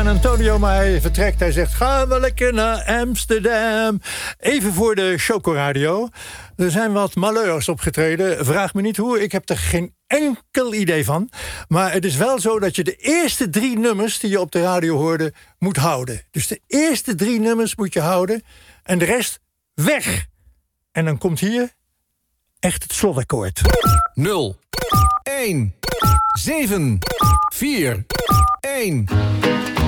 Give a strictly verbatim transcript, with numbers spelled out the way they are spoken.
Antonio, maar hij vertrekt. Hij zegt, gaan we lekker naar Amsterdam. Even voor de Chocoradio. Er zijn wat malheurs opgetreden. Vraag me niet hoe, ik heb er geen enkel idee van. Maar het is wel zo dat je de eerste drie nummers die je op de radio hoorde moet houden. Dus de eerste drie nummers moet je houden en de rest weg. En dan komt hier echt het slotakkoord. nul, één, zeven, vier, één.